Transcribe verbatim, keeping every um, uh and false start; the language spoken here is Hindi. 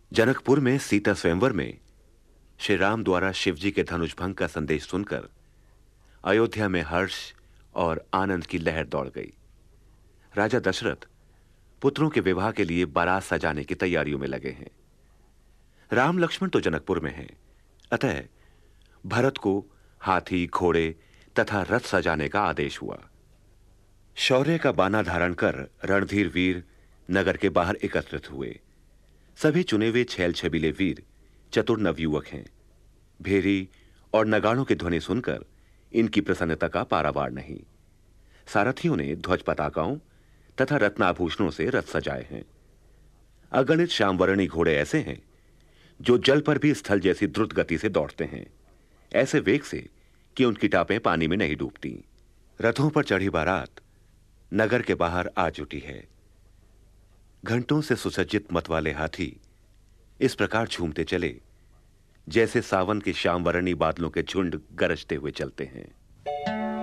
जनकपुर में सीता स्वयंवर में श्री राम द्वारा शिवजी के धनुष भंग का संदेश सुनकर अयोध्या में हर्ष और आनंद की लहर दौड़ गई। राजा दशरथ पुत्रों के विवाह के लिए बारात सजाने की तैयारियों में लगे हैं। राम लक्ष्मण तो जनकपुर में हैं, अतः भरत को हाथी, घोड़े तथा रथ सजाने का आदेश हुआ। शौर्य का बाना धारण कर रणधीर वीर नगर के बाहर एकत्रित हुए। सभी चुने हुए छैल छबीले वीर चतुर नवयुवक हैं। भेरी और नगाड़ों की ध्वनि सुनकर इनकी प्रसन्नता का पारावार नहीं। सारथियों ने ध्वज पताकाओं तथा रत्नाभूषणों से रथ सजाए हैं। अगणित श्यामवर्णी घोड़े ऐसे हैं जो जल पर भी स्थल जैसी द्रुत गति से दौड़ते हैं, ऐसे वेग से कि उनकी टापें पानी में नहीं डूबती। रथों पर चढ़ी बारात नगर के बाहर आ जुटी है। घंटों से सुसज्जित मत वाले हाथी इस प्रकार झूमते चले जैसे सावन के श्यामवर्णी बादलों के झुंड गरजते हुए चलते हैं।